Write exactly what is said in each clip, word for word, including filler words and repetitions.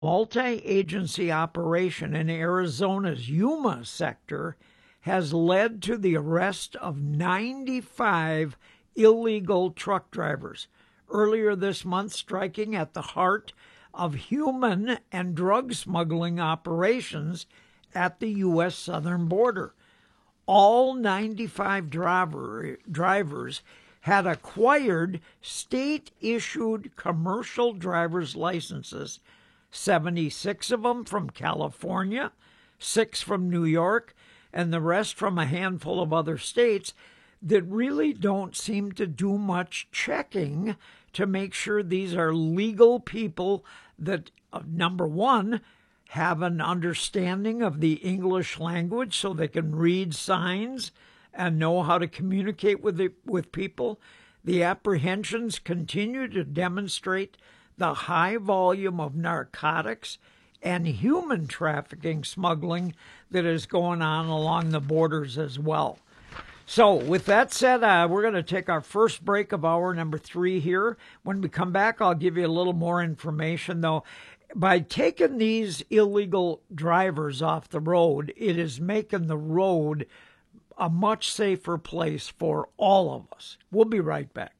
Multi-agency operation in Arizona's Yuma sector has led to the arrest of ninety-five illegal truck drivers, earlier this month striking at the heart of human and drug smuggling operations at the U S southern border. All ninety-five driver, drivers had acquired state-issued commercial driver's licenses, seventy-six of them from California, six from New York, and the rest from a handful of other states that really don't seem to do much checking to make sure these are legal people that, uh, number one, have an understanding of the English language so they can read signs and know how to communicate with the, with people. The apprehensions continue to demonstrate the high volume of narcotics and human trafficking smuggling that is going on along the borders as well. So with that said, uh, we're going to take our first break of hour number three here. When we come back, I'll give you a little more information, though. By taking these illegal drivers off the road, it is making the road a much safer place for all of us. We'll be right back.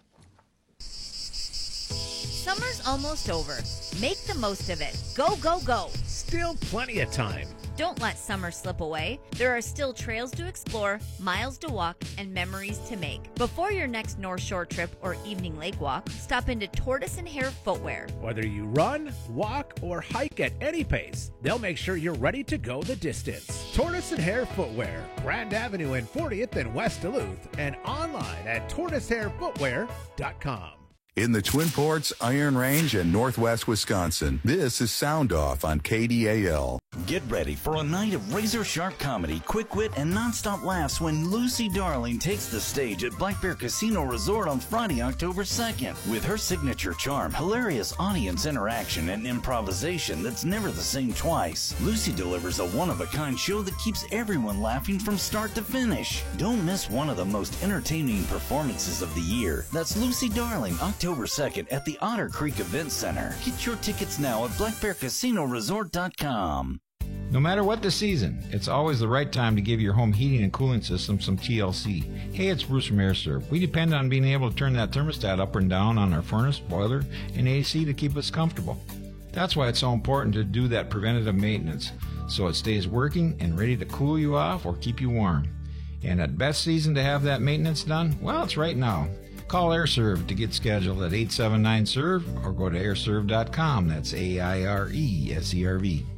Summer's almost over. Make the most of it. Go, go, go. Still plenty of time. Don't let summer slip away. There are still trails to explore, miles to walk, and memories to make. Before your next North Shore trip or evening lake walk, stop into Tortoise and Hare Footwear. Whether you run, walk, or hike at any pace, they'll make sure you're ready to go the distance. Tortoise and Hare Footwear, Grand Avenue and fortieth in West Duluth, and online at tortoise hare footwear dot com. In the Twin Ports, Iron Range, and Northwest Wisconsin, this is Sound Off on K D A L. Get ready for a night of razor-sharp comedy, quick wit, and nonstop laughs when Lucy Darling takes the stage at Black Bear Casino Resort on Friday, October second. With her signature charm, hilarious audience interaction, and improvisation that's never the same twice, Lucy delivers a one-of-a-kind show that keeps everyone laughing from start to finish. Don't miss one of the most entertaining performances of the year. That's Lucy Darling, October second at the Otter Creek Event Center. Get your tickets now at black bear casino resort dot com. No matter what the season, it's always the right time to give your home heating and cooling system some T L C. Hey, it's Bruce from AirServe. We depend on being able to turn that thermostat up and down on our furnace, boiler, and A C to keep us comfortable. That's why it's so important to do that preventative maintenance, so it stays working and ready to cool you off or keep you warm. And at best season to have that maintenance done? Well, it's right now. Call AirServe to get scheduled at eight seven nine S E R V or go to air serve dot com. That's A I R E S E R V.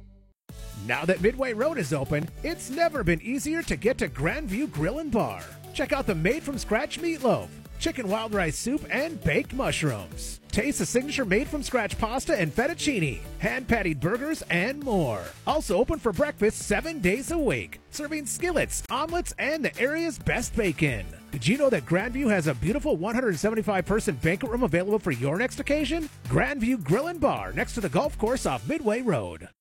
Now that Midway Road is open, it's never been easier to get to Grandview Grill and Bar. Check out the made-from-scratch meatloaf, chicken wild rice soup, and baked mushrooms. Taste the signature made-from-scratch pasta and fettuccine, hand-patted burgers, and more. Also open for breakfast seven days a week, serving skillets, omelets, and the area's best bacon. Did you know that Grandview has a beautiful one hundred seventy-five person banquet room available for your next occasion? Grandview Grill and Bar, next to the golf course off Midway Road.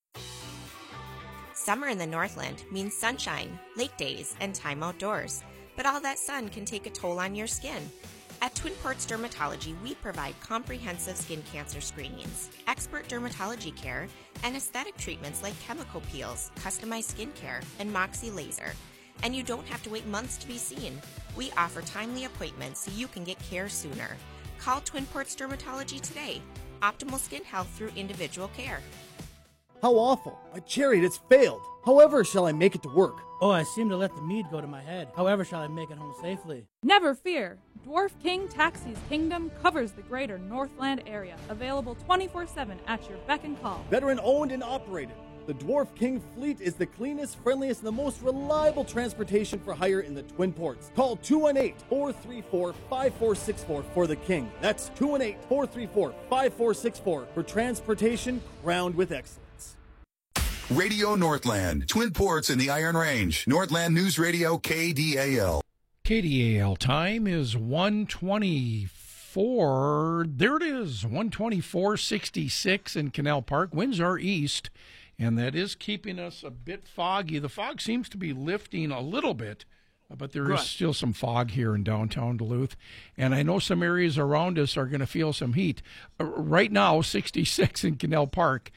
Summer in the Northland means sunshine, lake days, and time outdoors. But all that sun can take a toll on your skin. At Twin Ports Dermatology, we provide comprehensive skin cancer screenings, expert dermatology care, and aesthetic treatments like chemical peels, customized skincare, and Moxie laser. And you don't have to wait months to be seen. We offer timely appointments so you can get care sooner. Call Twin Ports Dermatology today. Optimal skin health through individual care. How awful. My chariot has failed. However shall I make it to work? Oh, I seem to let the mead go to my head. However shall I make it home safely? Never fear. Dwarf King Taxi's kingdom covers the greater Northland area. Available twenty-four seven at your beck and call. Veteran owned and operated. The Dwarf King fleet is the cleanest, friendliest, and the most reliable transportation for hire in the Twin Ports. Call two one eight, four three four, five four six four for the King. That's two one eight, four three four, five four six four for transportation crowned with excellence. Radio Northland, Twin Ports in the Iron Range, Northland News Radio, K D A L. K D A L time is one twenty-four. There it is, one twenty-four sixty-six in Canal Park. Winds are east, and that is keeping us a bit foggy. The fog seems to be lifting a little bit But there Good. is still some fog here in downtown Duluth, and I know some areas around us are going to feel some heat. Uh, right now, sixty-six in Canal Park,